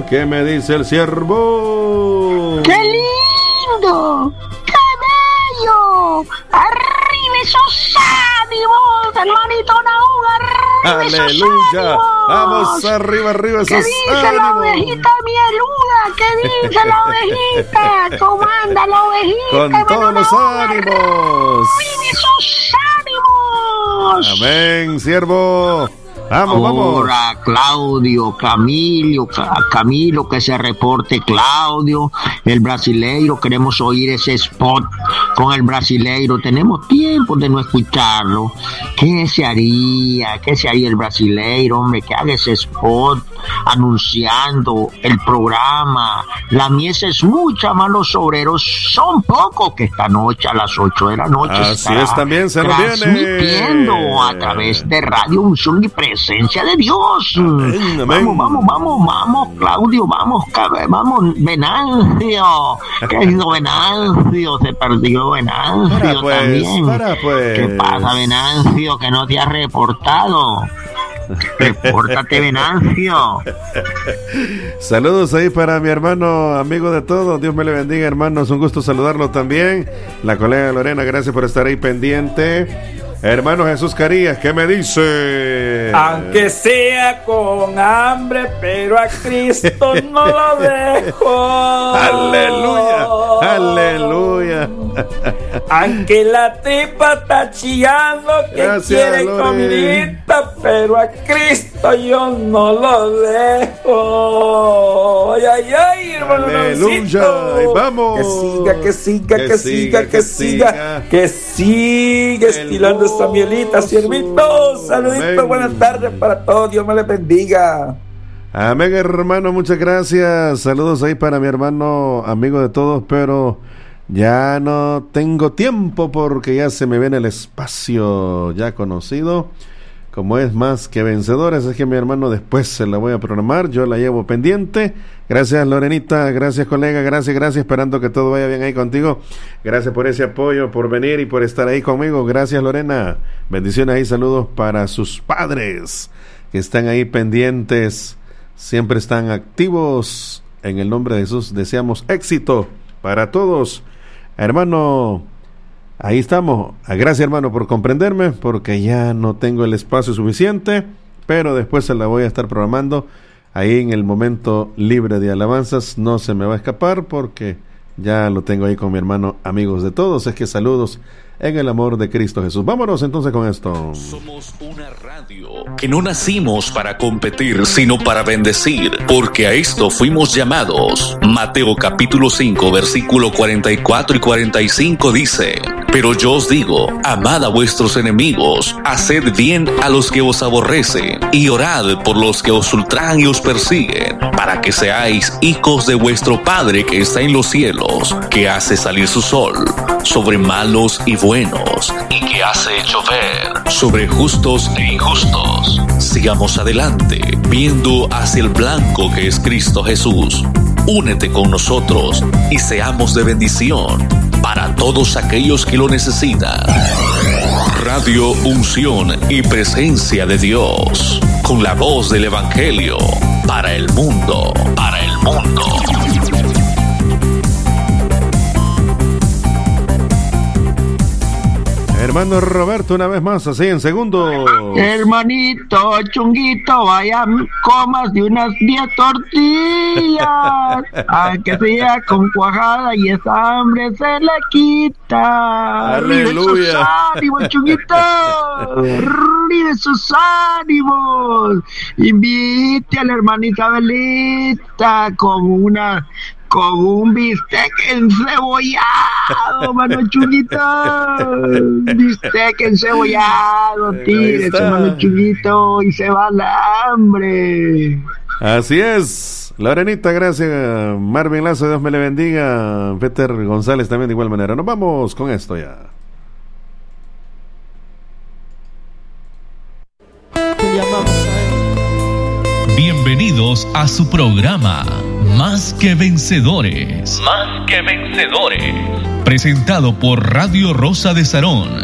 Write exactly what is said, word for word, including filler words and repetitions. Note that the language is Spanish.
¿Qué me dice el siervo? ¡Qué lindo! ¡Qué bello! ¡Arriba esos ánimos, hermanito Nahum! ¡Arriba esos ánimos! Vamos arriba, arriba esos ánimos. ¿Qué dice la ovejita mieluda? ¿Qué dice la ovejita? ¿Cómo anda la ovejita? Con todos los ánimos. ¡Arriba esos ánimos! Amén, siervo. Vamos, vamos. Ahora, Claudio, Camilo, Camilo, que se reporte Claudio, el brasileiro. Queremos oír ese spot con el brasileiro. Tenemos tiempo de no escucharlo. ¿Qué se haría? ¿Qué se haría el brasileiro, hombre? Que haga ese spot anunciando el programa. La mies es mucha, más los obreros son pocos, que esta noche a las ocho de la noche así es, también se nos viene transmitiendo a través de Radio Unción y Presencia de Dios. Amén, amén. Vamos, vamos, vamos, vamos, Claudio, vamos, vamos, Venancio. ¿Qué hizo Venancio? Se perdió Venancio para pues, también. Para pues. ¿Qué pasa, Venancio? Que no te has reportado. Repórtate, Venancio. Saludos ahí para mi hermano, amigo de todos. Dios me le bendiga, hermanos. Un gusto saludarlo también. La colega Lorena, gracias por estar ahí pendiente. Hermano Jesús Carías, ¿qué me dice? Aunque sea con hambre, pero a Cristo no lo dejo. Aleluya, aleluya. Aunque la tripa está chillando, que gracias, quiere Lore. comidita, pero a Cristo yo no lo dejo. Ay, ay, ay, hermano. Aleluya, y vamos. Que siga, que siga, que, que siga, siga, que siga, siga, que siga estilando esta mielita, siervito. Saludito, buenas tardes para todos. Dios me les bendiga. Amén, hermano, muchas gracias. Saludos ahí para mi hermano, amigo de todos, pero ya no tengo tiempo porque ya se me viene el espacio ya conocido, como es Más que Vencedores. Es que mi hermano después se la voy a programar, yo la llevo pendiente. Gracias, Lorenita, gracias, colega, gracias, gracias, esperando que todo vaya bien ahí contigo. Gracias por ese apoyo, por venir y por estar ahí conmigo. Gracias, Lorena. Bendiciones y saludos para sus padres que están ahí pendientes, siempre están activos. En el nombre de Jesús deseamos éxito para todos. Hermano, ahí estamos. Gracias, hermano, por comprenderme, porque ya no tengo el espacio suficiente, pero después se la voy a estar programando ahí en el momento libre de alabanzas. No se me va a escapar porque ya lo tengo ahí con mi hermano, amigos de todos. Es que saludos en el amor de Cristo Jesús. Vámonos entonces con esto. Somos una radio que no nacimos para competir, sino para bendecir, porque a esto fuimos llamados. Mateo capítulo cinco, versículo cuarenta y cuatro y cuarenta y cinco dice: pero yo os digo, amad a vuestros enemigos, haced bien a los que os aborrecen, y orad por los que os ultrajan y os persiguen, para que seáis hijos de vuestro Padre que está en los cielos, que hace salir su sol sobre malos y buenos, y que hace llover sobre justos e injustos. Sigamos adelante, viendo hacia el blanco que es Cristo Jesús. Únete con nosotros y seamos de bendición para todos aquellos que lo necesitan. Radio Unción y Presencia de Dios, con la voz del Evangelio para el mundo, para el mundo. Hermano Roberto, una vez más, así en segundo. Hermanito Chunguito, vaya, comas de unas diez tortillas, aunque sea con cuajada y esa hambre se le quita. Aleluya. ¡Sus ánimos, Chunguito! ¡Ríe sus ánimos! Invite a la hermana Isabelita con una... con un bistec encebollado, mano Chunguito. Bistec encebollado, tírese, mano Chunguito, y se va la hambre. Así es. Lorenita, gracias. Marvin Lazo, Dios me le bendiga. Peter González también de igual manera. Nos vamos con esto ya. Bienvenidos a su programa Más que Vencedores. Más que Vencedores. Presentado por Radio Rosa de Sarón,